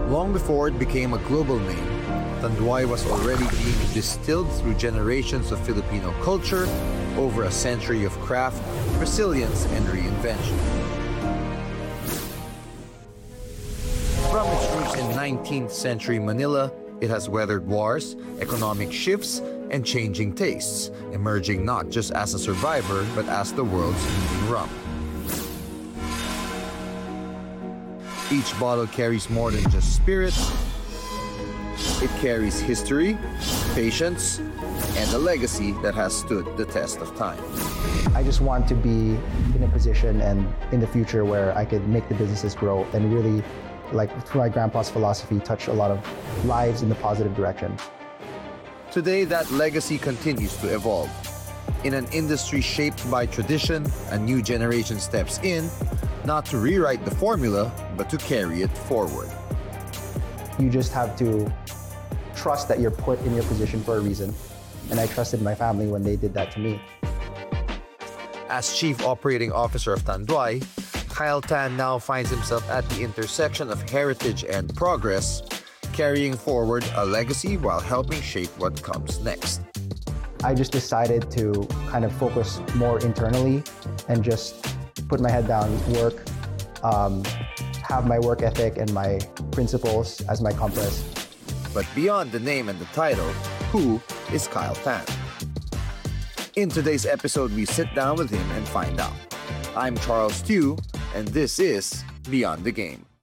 Long before it became a global name, Tanduay was already being distilled through generations of Filipino culture, over a century of craft, resilience, and reinvention. From its roots in 19th century Manila, it has weathered wars, economic shifts, and changing tastes, emerging not just as a survivor, but as the world's leading rum. Each bottle carries more than just spirit. It carries history, patience, and a legacy that has stood the test of time. I just want to be in a position and in the future where I could make the businesses grow and really, like through my grandpa's philosophy, touch a lot of lives in the positive direction. Today, that legacy continues to evolve. In an industry shaped by tradition, a new generation steps in, not to rewrite the formula, but to carry it forward. You just have to trust that you're put in your position for a reason. And I trusted my family when they did that to me. As Chief Operating Officer of Tanduay, Kyle Tan now finds himself at the intersection of heritage and progress, carrying forward a legacy while helping shape what comes next. I just decided to kind of focus more internally and just put my head down, work, have my work ethic and my principles as my compass. But beyond the name and the title, who is Kyle Tan? In today's episode, we sit down with him and find out. I'm Charles Tew, and this is Beyond the Game.